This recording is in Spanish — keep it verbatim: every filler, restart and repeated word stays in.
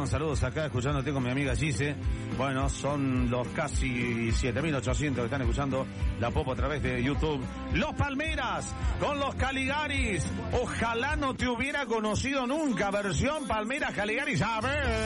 saludos acá escuchándote con mi amiga Gise. Bueno, son los casi siete mil ochocientos que están escuchando La Popo a través de YouTube. Los Palmeras con los Caligaris. Ojalá no te hubiera conocido nunca. Versión Palmeras Caligaris. A ver.